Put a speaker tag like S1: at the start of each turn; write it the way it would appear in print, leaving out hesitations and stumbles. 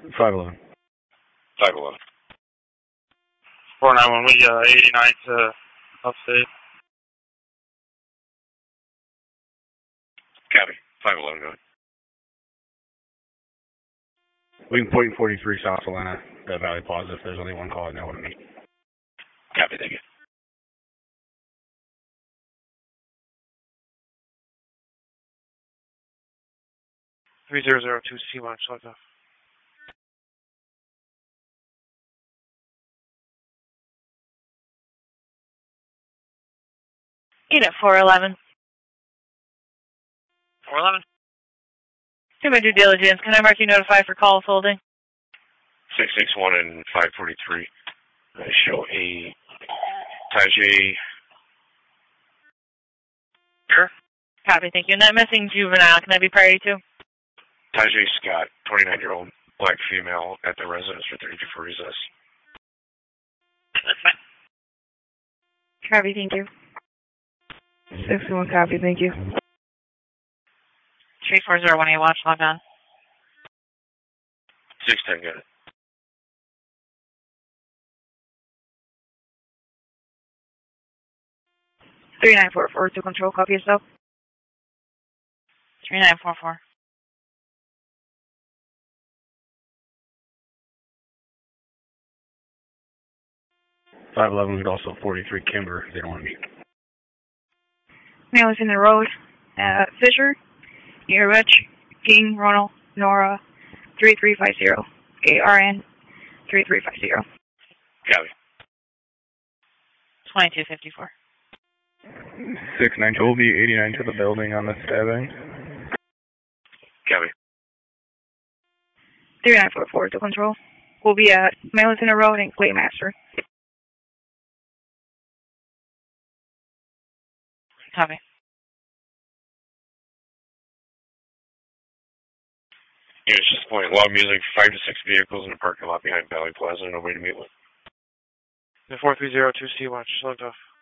S1: 511.
S2: 511.
S3: 491, we 89 to upstate.
S2: Copy. 511, go ahead.
S1: We can point 43 South Salina, the Valley Plaza, if there's only one call, I know what I mean.
S2: Copy, thank you.
S3: Three 3002 C1, select off.
S4: Unit 411.
S3: 411.
S4: Do my due diligence. Can I mark you notified for calls holding?
S2: 661 and 543. I show a Tajay.
S3: Sure.
S4: Copy, thank you. Not missing juvenile. Can I be priority to?
S2: Tajay Scott, 29-year-old black female at the residence for 32 for recess.
S3: That's fine.
S4: Copy, thank you. 61, copy, thank you. 3401, watch, log on.
S2: 610, got it.
S4: Three 3944 to control, copy yourself. 3944.
S1: Five 11 would also 43 Kimber. They don't want to meet.
S4: Mail is in the road. Fisher, near Rich, King, Ronald, Nora, 3350. ARN, 3350.
S2: Copy.
S4: 2254.
S1: 69 Colby, 89 to the building on the stabbing.
S2: Copy.
S4: 3944 to control. Will be at Mail is in the road and Claymaster. Copy.
S2: Yeah, it's just point loud music, 5 to 6 vehicles in a parking lot behind Valley Plaza, no way to meet with.
S3: The 4302 C1, select off.